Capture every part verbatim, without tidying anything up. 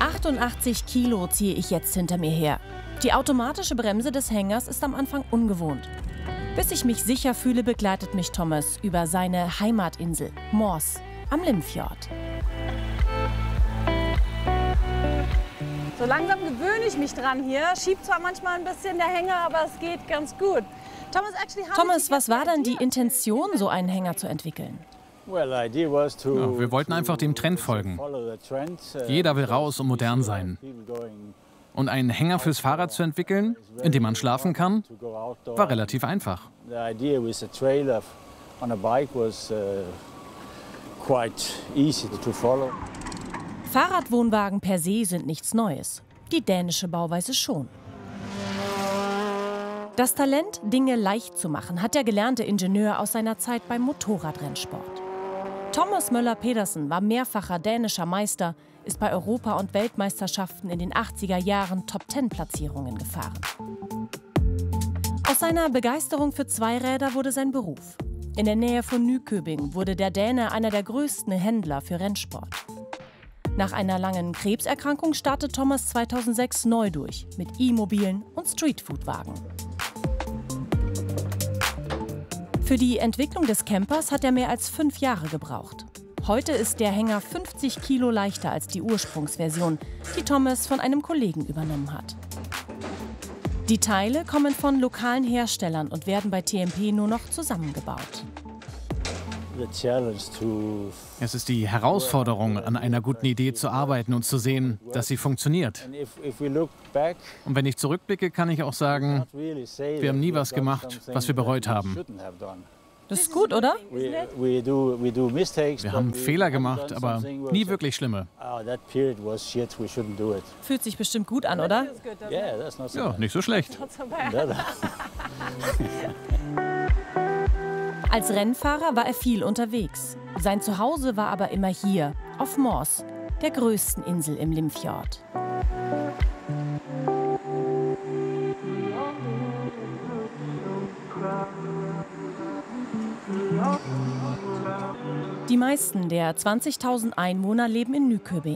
achtundachtzig Kilo ziehe ich jetzt hinter mir her. Die automatische Bremse des Hängers ist am Anfang ungewohnt. Bis ich mich sicher fühle, begleitet mich Thomas über seine Heimatinsel, Mors, am Limfjord. So langsam gewöhne ich mich dran hier. Schiebt zwar manchmal ein bisschen der Hänger, aber es geht ganz gut. Thomas, actually, Thomas, was war denn die Intention, so einen Hänger zu entwickeln? Ja, wir wollten einfach dem Trend folgen. Jeder will raus und modern sein. Und einen Hänger fürs Fahrrad zu entwickeln, in dem man schlafen kann, war relativ einfach. Fahrradwohnwagen per se sind nichts Neues. Die dänische Bauweise schon. Das Talent, Dinge leicht zu machen, hat der gelernte Ingenieur aus seiner Zeit beim Motorradrennsport. Thomas Møller-Pedersen war mehrfacher dänischer Meister, ist bei Europa- und Weltmeisterschaften in den achtziger Jahren Top-Zehn-Platzierungen gefahren. Aus seiner Begeisterung für Zweiräder wurde sein Beruf. In der Nähe von Nyköping wurde der Däne einer der größten Händler für Rennsport. Nach einer langen Krebserkrankung startet Thomas zweitausendsechs neu durch mit E-Mobilen und Streetfood-Wagen. Für die Entwicklung des Campers hat er mehr als fünf Jahre gebraucht. Heute ist der Hänger fünfzig Kilo leichter als die Ursprungsversion, die Thomas von einem Kollegen übernommen hat. Die Teile kommen von lokalen Herstellern und werden bei T M P nur noch zusammengebaut. Es ist die Herausforderung, an einer guten Idee zu arbeiten und zu sehen, dass sie funktioniert. Und wenn ich zurückblicke, kann ich auch sagen, wir haben nie was gemacht, was wir bereut haben. Das ist gut, oder? Wir haben Fehler gemacht, aber nie wirklich schlimme. Fühlt sich bestimmt gut an, oder? Ja, nicht so schlecht. Als Rennfahrer war er viel unterwegs. Sein Zuhause war aber immer hier, auf Mors, der größten Insel im Limfjord. Die meisten der zwanzigtausend Einwohner leben in Nyköping.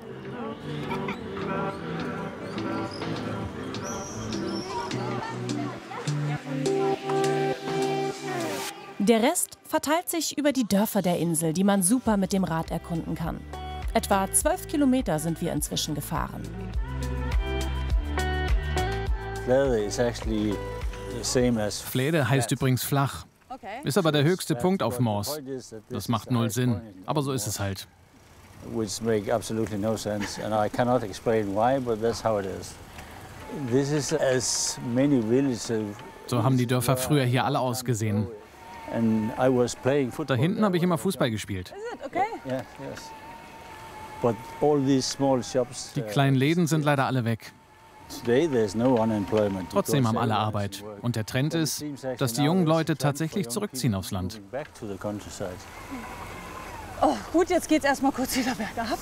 Der Rest verteilt sich über die Dörfer der Insel, die man super mit dem Rad erkunden kann. Etwa zwölf Kilometer sind wir inzwischen gefahren. Fläde heißt übrigens flach. Ist aber der höchste Punkt auf Mors. Das macht null Sinn, aber so ist es halt. So haben die Dörfer früher hier alle ausgesehen. Da hinten habe ich immer Fußball gespielt. Die kleinen Läden sind leider alle weg. Trotzdem haben alle Arbeit. Und der Trend ist, dass die jungen Leute tatsächlich zurückziehen aufs Land. Oh, gut, jetzt geht's erstmal kurz wieder bergab.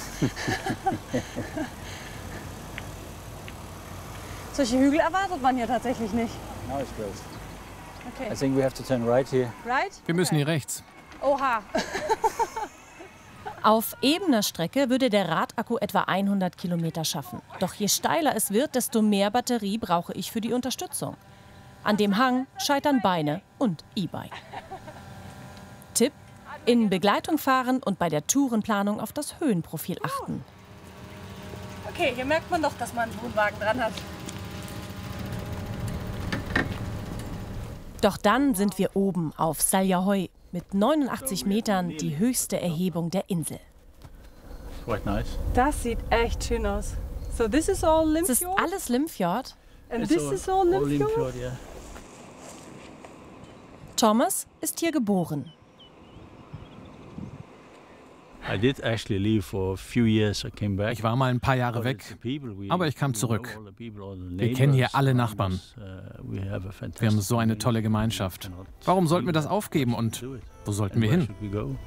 Solche Hügel erwartet man hier tatsächlich nicht. Okay. I think we have to turn right here. Right? Wir müssen hier rechts. Oha. Auf ebener Strecke würde der Radakku etwa hundert Kilometer schaffen. Doch je steiler es wird, desto mehr Batterie brauche ich für die Unterstützung. An dem Hang scheitern Beine und E-Bike. Tipp: In Begleitung fahren und bei der Tourenplanung auf das Höhenprofil achten. Okay, hier merkt man doch, dass man einen Wohnwagen dran hat. Doch dann sind wir oben auf Saljahoy, mit neunundachtzig Metern die höchste Erhebung der Insel. Das sieht echt schön aus. So, this is all Limfjord? Das ist alles Limfjord. And this is all Limfjord? Thomas ist hier geboren. Ich war mal ein paar Jahre weg, aber ich kam zurück. Wir kennen hier alle Nachbarn. Wir haben so eine tolle Gemeinschaft. Warum sollten wir das aufgeben und wo sollten wir hin?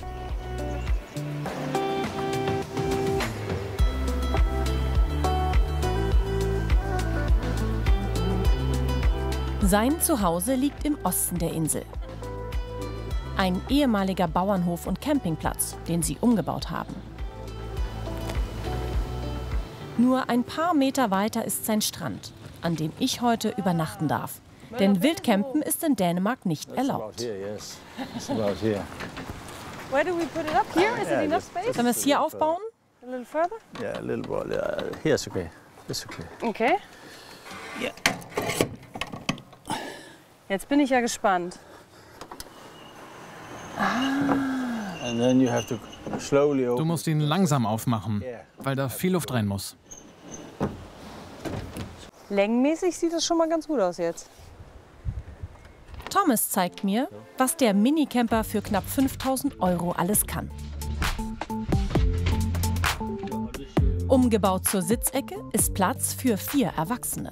Sein Zuhause liegt im Osten der Insel. Ein ehemaliger Bauernhof und Campingplatz, den sie umgebaut haben. Nur ein paar Meter weiter ist sein Strand, an dem ich heute übernachten darf. Denn Wildcampen ist in Dänemark nicht erlaubt. Where do we put it up? Here? Is it enough space? Sollen wir es hier aufbauen? A little further? Yeah, a little more. Yeah, here's okay. It's okay. Okay. Yeah. Jetzt bin ich ja gespannt. And then you have to slowly Du open. musst ihn langsam aufmachen, weil da viel Luft rein muss. Längenmäßig sieht das schon mal ganz gut aus jetzt. Thomas zeigt mir, was der Minicamper für knapp fünftausend Euro alles kann. Umgebaut zur Sitzecke ist Platz für vier Erwachsene.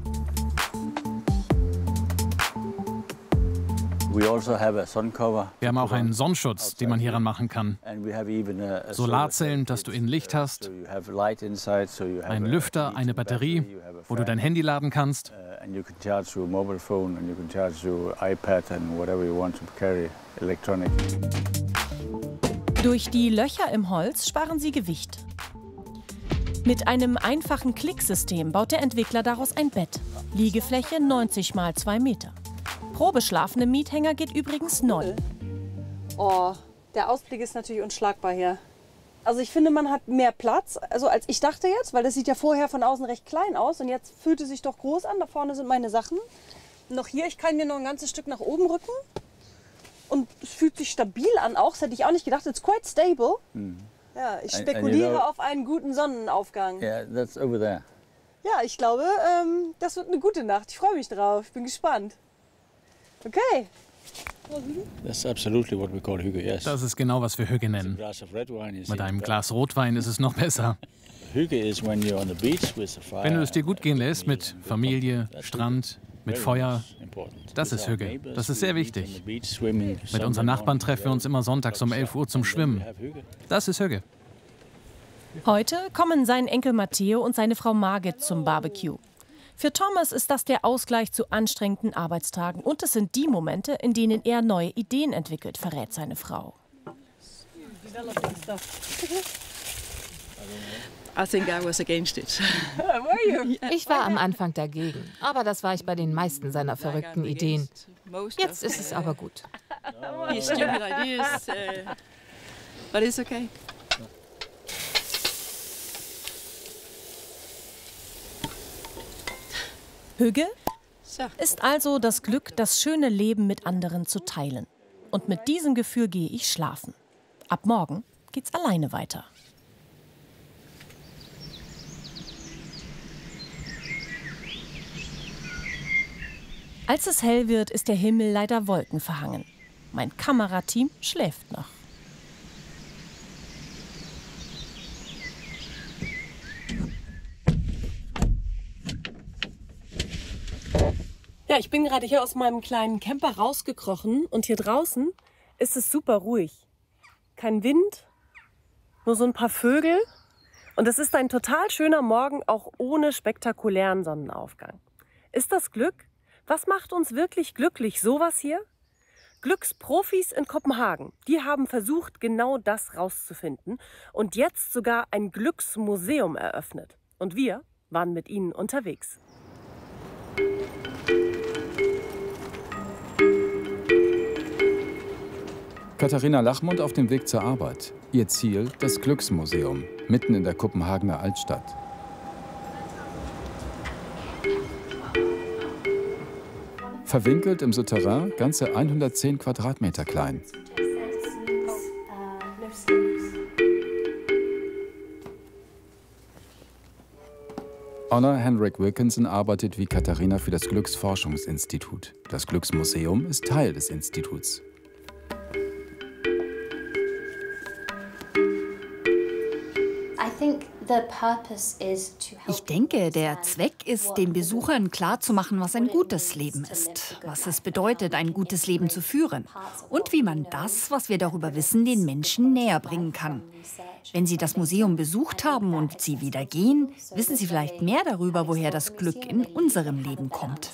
We also have a sun cover. Wir haben auch einen Sonnenschutz, den man hieran machen kann. And we have even a, a Solarzellen, dass du innen Licht hast. So you have light inside, so you have Ein a Lüfter, eine Batterie, battery, you have a wo du fan, dein Handy laden kannst. uh, and you can charge your mobile phone and you can charge your iPad and whatever you want to carry electronic. Durch die Löcher im Holz sparen sie Gewicht. Mit einem einfachen Klicksystem baut der Entwickler daraus ein Bett. Liegefläche neunzig mal zwei Meter. Probeschlafen im Miethänger geht übrigens neu. Oh, der Ausblick ist natürlich unschlagbar hier. Also ich finde, man hat mehr Platz, also als ich dachte jetzt, weil das sieht ja vorher von außen recht klein aus und jetzt fühlt es sich doch groß an. Da vorne sind meine Sachen. Noch hier, ich kann mir noch ein ganzes Stück nach oben rücken. Und es fühlt sich stabil an auch, das hätte ich auch nicht gedacht. It's quite stable. Mm. Ja, ich And- and spekuliere you know- auf einen guten Sonnenaufgang. Yeah, that's over there. Ja, ich glaube, ähm, das wird eine gute Nacht. Ich freue mich drauf. Ich bin gespannt. Okay. That's absolutely what we call hygge, yes. Das ist genau, was wir Hygge A nennen. glass of red wine is Mit einem even Glas Rotwein ist es noch besser. better. Hygge is when you're on the beach with a fire. Wenn du es dir gut gehen lässt mit Familie, Strand, mit Feuer, das ist Hygge. Das ist sehr wichtig. Mit unseren Nachbarn treffen wir uns immer sonntags um elf Uhr zum Schwimmen. Das ist Hygge. Heute kommen sein Enkel Matteo und seine Frau Margit zum Barbecue. Für Thomas ist das der Ausgleich zu anstrengenden Arbeitstagen. Und es sind die Momente, in denen er neue Ideen entwickelt, verrät seine Frau. I think I was against it. Ich war am Anfang dagegen, aber das war ich bei den meisten seiner verrückten Ideen. Jetzt ist es aber gut. His stupid ideas, uh, but it's okay. Hygge So. ist also das Glück, das schöne Leben mit anderen zu teilen. Und mit diesem Gefühl gehe ich schlafen. Ab morgen geht's alleine weiter. Als es hell wird, ist der Himmel leider wolkenverhangen. Mein Kamerateam schläft noch. Ja, ich bin gerade hier aus meinem kleinen Camper rausgekrochen und hier draußen ist es super ruhig. Kein Wind, nur so ein paar Vögel. Und es ist ein total schöner Morgen, auch ohne spektakulären Sonnenaufgang. Ist das Glück? Was macht uns wirklich glücklich? Sowas hier? Glücksprofis in Kopenhagen, die haben versucht, genau das rauszufinden und jetzt sogar ein Glücksmuseum eröffnet. Und wir waren mit ihnen unterwegs. Katharina Lachmund auf dem Weg zur Arbeit. Ihr Ziel, das Glücksmuseum, mitten in der Kopenhagener Altstadt. Verwinkelt im Souterrain, ganze hundertzehn Quadratmeter klein. Honor Henrik Wilkinson arbeitet wie Katharina für das Glücksforschungsinstitut. Das Glücksmuseum ist Teil des Instituts. Ich denke, der Zweck ist, den Besuchern klarzumachen, was ein gutes Leben ist, was es bedeutet, ein gutes Leben zu führen und wie man das, was wir darüber wissen, den Menschen näher bringen kann. Wenn Sie das Museum besucht haben und Sie wieder gehen, wissen Sie vielleicht mehr darüber, woher das Glück in unserem Leben kommt.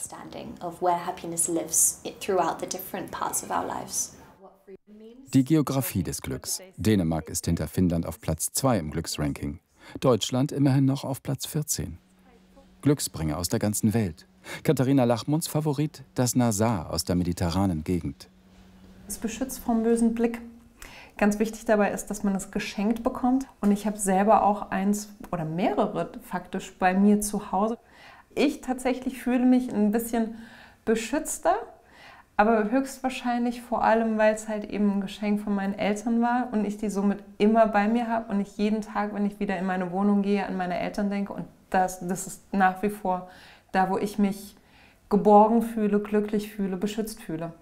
Die Geografie des Glücks. Dänemark ist hinter Finnland auf Platz zwei im Glücksranking. Deutschland immerhin noch auf Platz vierzehn. Glücksbringer aus der ganzen Welt. Katharina Lachmunds Favorit, das Nasar aus der mediterranen Gegend. Es beschützt vom bösen Blick. Ganz wichtig dabei ist, dass man es geschenkt bekommt. Und ich habe selber auch eins oder mehrere faktisch bei mir zu Hause. Ich tatsächlich fühle mich ein bisschen beschützter, aber höchstwahrscheinlich vor allem, weil es halt eben ein Geschenk von meinen Eltern war und ich die somit immer bei mir habe und ich jeden Tag, wenn ich wieder in meine Wohnung gehe, an meine Eltern denke. Und das, das ist nach wie vor da, wo ich mich geborgen fühle, glücklich fühle, beschützt fühle.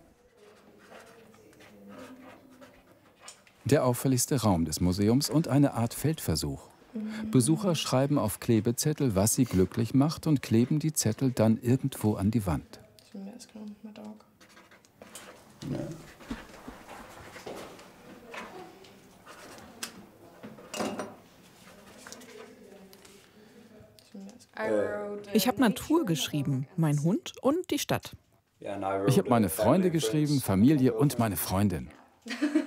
Der auffälligste Raum des Museums und eine Art Feldversuch. Besucher schreiben auf Klebezettel, was sie glücklich macht, und kleben die Zettel dann irgendwo an die Wand. Ich habe Natur geschrieben, mein Hund und die Stadt. Ich habe meine Freunde geschrieben, Familie und meine Freundin.